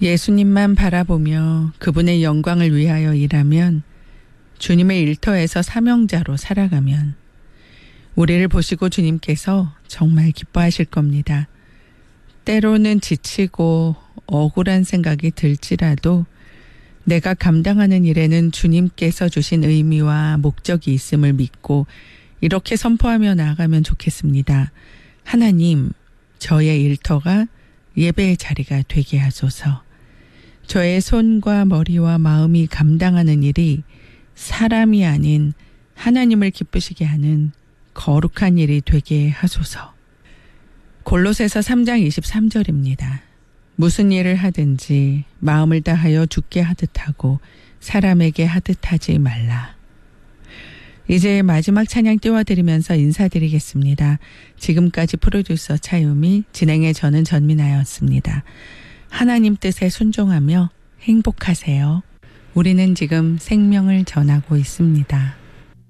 예수님만 바라보며 그분의 영광을 위하여 일하면, 주님의 일터에서 사명자로 살아가면 우리를 보시고 주님께서 정말 기뻐하실 겁니다. 때로는 지치고 억울한 생각이 들지라도 내가 감당하는 일에는 주님께서 주신 의미와 목적이 있음을 믿고 이렇게 선포하며 나아가면 좋겠습니다. 하나님, 저의 일터가 예배의 자리가 되게 하소서. 저의 손과 머리와 마음이 감당하는 일이 사람이 아닌 하나님을 기쁘시게 하는 거룩한 일이 되게 하소서. 골로새서 3장 23절입니다. 무슨 일을 하든지 마음을 다하여 주께 하듯 하고 사람에게 하듯 하지 말라. 이제 마지막 찬양 띄워드리면서 인사드리겠습니다. 지금까지 프로듀서 차유미, 진행의 저는 전민아였습니다. 하나님 뜻에 순종하며 행복하세요. 우리는 지금 생명을 전하고 있습니다.